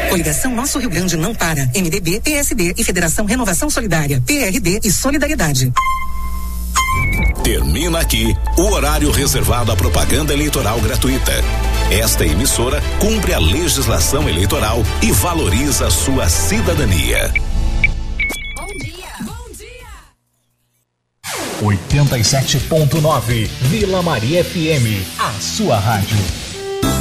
Coligação Nosso Rio Grande não para. MDB, PSD e Federação Renovação Solidária. PRD e Solidariedade. Termina aqui o horário reservado à propaganda eleitoral gratuita. Esta emissora cumpre a legislação eleitoral e valoriza sua cidadania. Bom dia. Bom dia. 87.9 Vila Maria FM, a sua rádio.